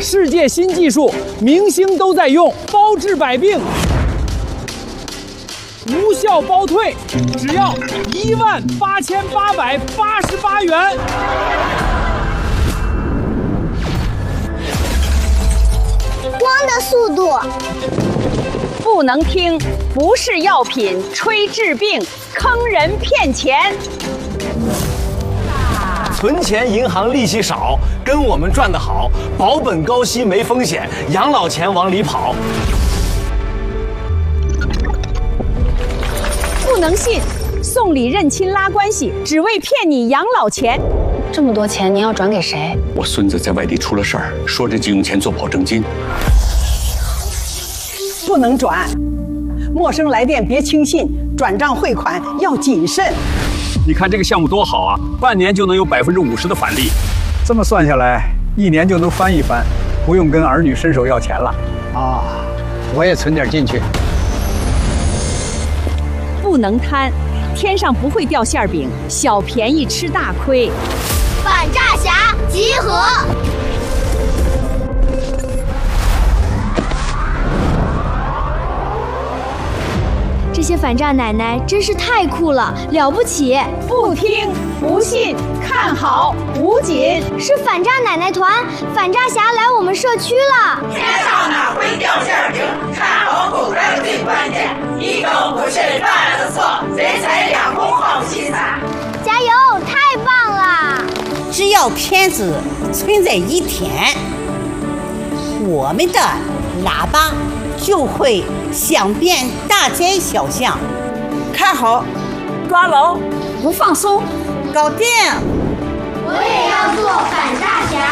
世界新技术，明星都在用，包治百病，无效包退，只要18888元。 光的速度。 不能听，不是药品，吹治病，坑人骗钱。 存钱银行利息少，跟我们赚得好，保本高息没风险，养老钱往里跑。 不能信，送礼认亲拉关系，只为骗你养老钱。 这么多钱，您要转给谁？ 我孙子在外地出了事儿，说这急用钱做保证金。 不能转，陌生来电别轻信，转账汇款要谨慎。 你看这个项目多好啊，半年就能有50%的返利，这么算下来，1年就能翻一番，不用跟儿女伸手要钱了。啊，我也存点进去。 不能贪，天上不会掉馅饼，小便宜吃大亏。 反诈侠集合。这些反诈奶奶真是太酷了，了不起！ 不听不信，看好吴谨。 是反诈奶奶团，反诈侠来我们社区了。 天上哪会掉馅饼？看好狗蛋最关键，一狗不慎犯了错，人财两空好凄惨。 加油，太棒了！ 只要片子存在1天，我们的喇叭就会响遍大街小巷。 看好，抓牢，不放松， 搞定！ 我也要做反诈侠。